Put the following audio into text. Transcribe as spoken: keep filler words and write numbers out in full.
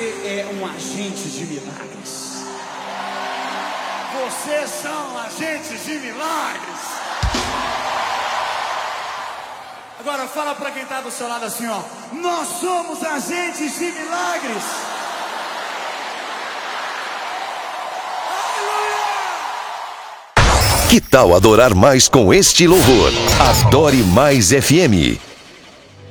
Você é um agente de milagres. Vocês são agentes de milagres. Agora fala pra quem tá do seu lado assim, ó. Nós somos agentes de milagres. Que tal adorar mais com este louvor? Adore Mais F M.